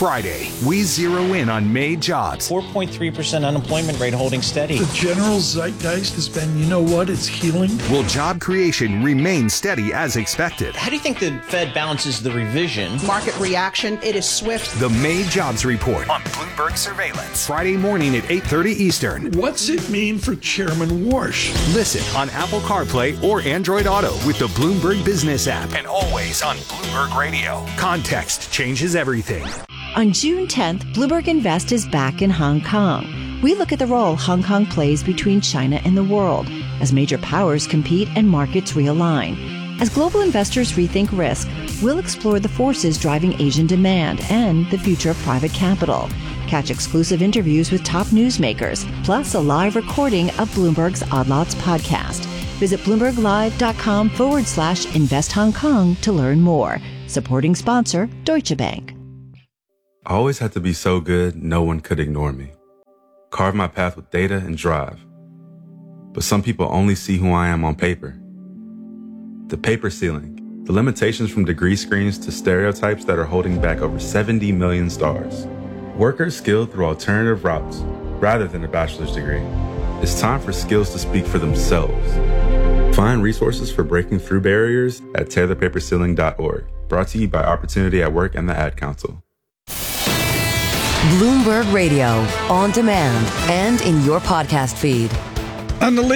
Friday, we zero in on May jobs. 4.3% unemployment rate holding steady. The general zeitgeist has been, you know what, it's healing. Will job creation remain steady as expected? How do you think the Fed balances the revision? Market reaction, it is swift. The May jobs report on Bloomberg Surveillance. Friday morning at 8:30 Eastern. What's it mean for Chairman Warsh? Listen on Apple CarPlay or Android Auto with the Bloomberg Business app. And always on Bloomberg Radio. Context changes everything. On June 10th, Bloomberg Invest is back in Hong Kong. We look at the role Hong Kong plays between China and the world as major powers compete and markets realign. As global investors rethink risk, we'll explore the forces driving Asian demand and the future of private capital. Catch exclusive interviews with top newsmakers, plus a live recording of Bloomberg's Odd Lots podcast. Visit BloombergLive.com/Invest Hong Kong to learn more. Supporting sponsor, Deutsche Bank. I always had to be so good, no one could ignore me. Carve my path with data and drive. But some people only see who I am on paper. The paper ceiling, the limitations from degree screens to stereotypes that are holding back over 70 million stars. Workers skilled through alternative routes, rather than a bachelor's degree. It's time for skills to speak for themselves. Find resources for breaking through barriers at tearthepaperceiling.org. Brought to you by Opportunity at Work and the Ad Council. Bloomberg Radio, on demand and in your podcast feed. On the